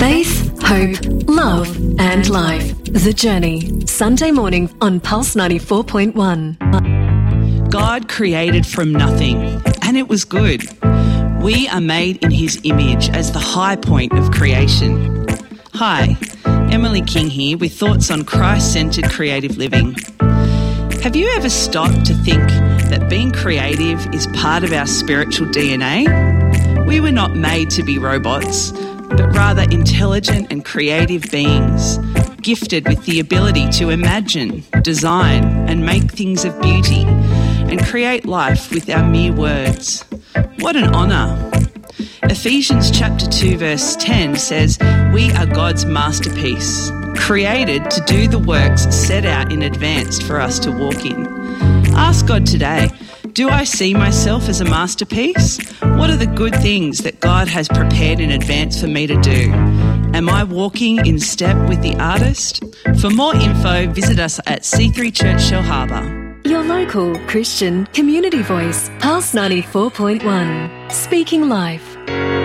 Faith, hope, love and life. The Journey. Sunday morning on Pulse 94.1. God created from nothing, and it was good. We are made in His image as the high point of creation. Hi, Emily King here with thoughts on Christ-centred creative living. Have you ever stopped to think that being creative is part of our spiritual DNA? We were not made to be robots, but rather intelligent and creative beings, gifted with the ability to imagine, design and make things of beauty and create life with our mere words. What an honour. Ephesians chapter 2 verse 10 says, "We are God's masterpiece, created to do the works set out in advance for us to walk in." Ask God today, do I see myself as a masterpiece? What are the good things that God has prepared in advance for me to do? Am I walking in step with the artist? For more info, visit us at C3 Church Shellharbour. Your local Christian community voice, Pulse 94.1. Speaking life.